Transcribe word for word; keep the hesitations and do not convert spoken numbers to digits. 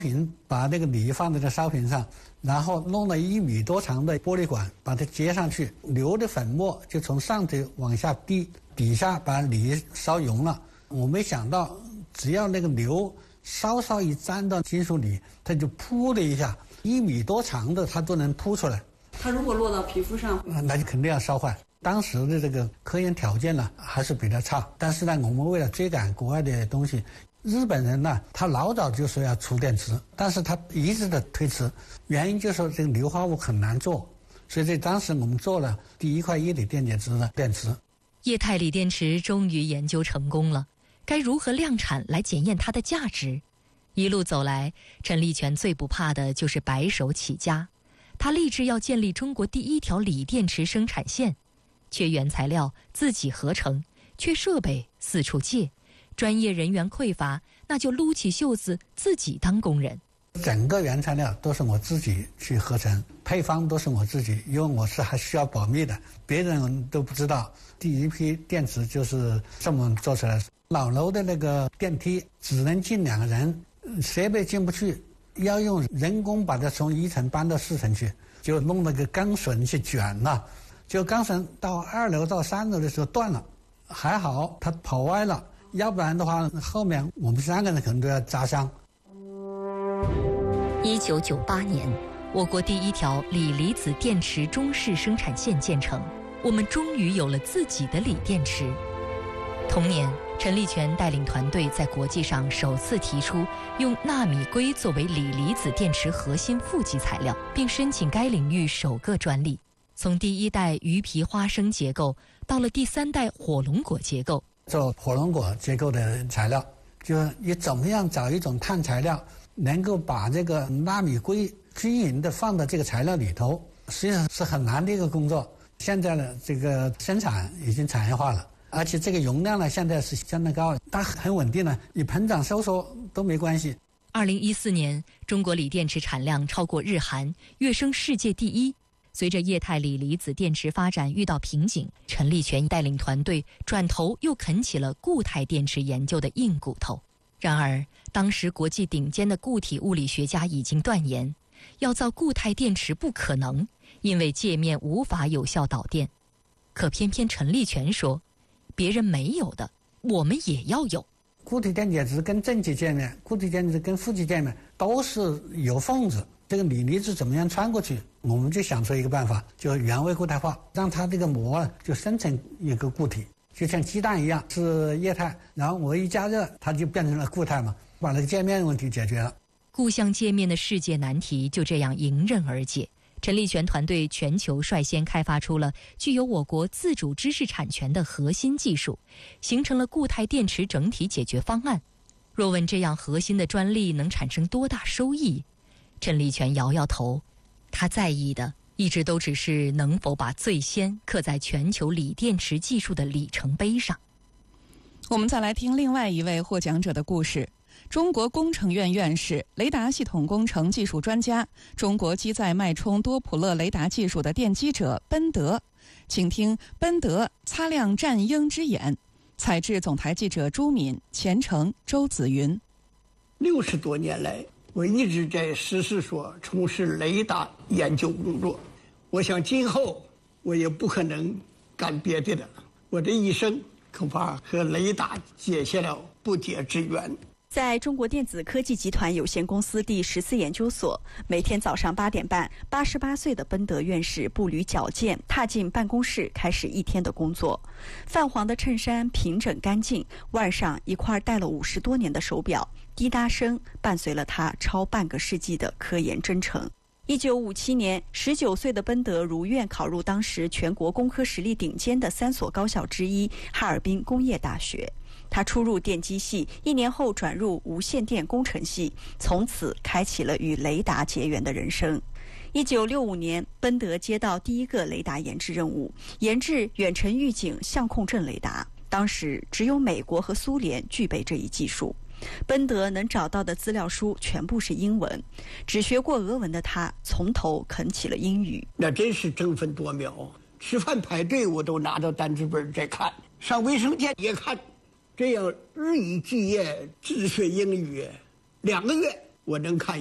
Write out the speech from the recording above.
瓶把那个锂放在这烧瓶上，然后弄了一米多长的玻璃管，把它接上去，硫的粉末就从上头往下滴，底下把锂烧熔了。我没想到，只要那个硫稍稍一沾到金属锂，它就噗的一下，一米多长的它都能噗出来。 它如果落到皮肤上， 那就肯定要烧坏。当时的这个科研条件呢还是比较差，但是呢，我们为了追赶国外的东西，日本人呢他老早就说要出电池，但是他一直的推迟，原因就是说这个硫化物很难做，所以在当时我们做了第一块液体电解质的电池。 液态锂电池终于研究成功了，该如何量产来检验它的价值？一路走来，陈立全最不怕的就是白手起家，他立志要建立中国第一条锂电池生产线。缺原材料自己合成，缺设备四处借，专业人员匮乏，那就撸起袖子自己当工人。 整个原材料都是我自己去合成，配方都是我自己，因为我是还需要保密的，别人都不知道。第一批电池就是这么做出来的。老楼的那个电梯只能进两个人，设备进不去，要用人工把它从一层搬到四层去，就弄那个钢绳去卷了。就钢绳到二楼到三楼的时候断了，还好它跑歪了，要不然的话后面我们三个人可能都要扎伤。 一九九八年，我国第一条锂离子电池中式生产线建成，我们终于有了自己的锂电池。同年，陈立全带领团队在国际上首次提出用纳米硅作为锂离子电池核心负极材料，并申请该领域首个专利。从第一代鱼皮花生结构到了第三代火龙果结构， 做火龙果结构的材料，就是你怎么样找一种碳材料，能够把这个纳米硅均匀的放到这个材料里头，实际上是很难的一个工作。现在呢，这个生产已经产业化了，而且这个容量呢，现在是相当高，它很稳定了，你膨胀收缩都没关系。 二零一四年，中国锂电池产量超过日韩，跃升世界第一。随着液态锂离子电池发展遇到瓶颈，陈立全带领团队转头又啃起了固态电池研究的硬骨头。然而，当时国际顶尖的固体物理学家已经断言，要造固态电池不可能，因为界面无法有效导电。可偏偏陈立全说，别人没有的，我们也要有。 固体电解质跟正极界面，固体电解质跟负极界面都是有缝子，这个锂离子怎么样穿过去？我们就想出一个办法，就原位固态化，让它这个膜就生成一个固体，就像鸡蛋一样是液态，然后我一加热，它就变成了固态嘛，把那个界面问题解决了。 固相界面的世界难题就这样迎刃而解。陈立全团队全球率先开发出了具有我国自主知识产权的核心技术，形成了固态电池整体解决方案。若问这样核心的专利能产生多大收益，陈立全摇摇头，他在意的一直都只是能否把最先刻在全球锂电池技术的里程碑上。 我们再来听另外一位获奖者的故事。中国工程院院士、雷达系统工程技术专家、中国机载脉冲多普勒雷达技术的奠基者奔德，请听奔德擦亮战鹰之眼。采制总台记者朱敏、钱程、周子云。 六十多年来，我一直在实事所从事雷达研究工作。我想今后我也不可能干别的了，我的一生恐怕和雷达结下了不解之缘。 在中国电子科技集团有限公司第十四研究所，每天早上八点半，八十八岁的奔德院士步履矫健，踏进办公室，开始一天的工作。泛黄的衬衫平整干净，腕上一块戴了五十多年的手表，滴答声伴随了他超半个世纪的科研征程。一九五七年，十九岁的奔德如愿考入当时全国工科实力顶尖的三所高校之一哈尔滨工业大学。他初入电机系，一年后转入无线电工程系，从此开启了与雷达结缘的人生。一九六五年，奔德接到第一个雷达研制任务，研制远程预警相控阵雷达。当时只有美国和苏联具备这一技术。奔德能找到的资料书全部是英文，只学过俄文的他从头啃起了英语。 那真是争分夺秒，吃饭排队我都拿着单词本在看，上卫生间也看，这样日以继夜自学英语。两个月， 我能看。